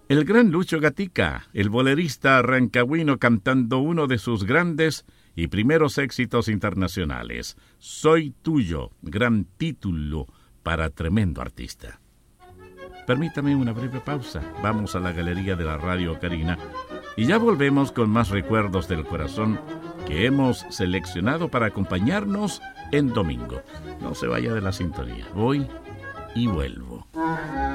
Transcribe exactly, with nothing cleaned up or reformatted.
El gran Lucho Gatica, el bolerista rancagüino, cantando uno de sus grandes y primeros éxitos internacionales, Soy Tuyo, gran título para tremendo artista. Permítame una breve pausa. Vamos a la galería de la Radio Carina y ya volvemos con más recuerdos del corazón que hemos seleccionado para acompañarnos en domingo. No se vaya de la sintonía. Voy y vuelvo.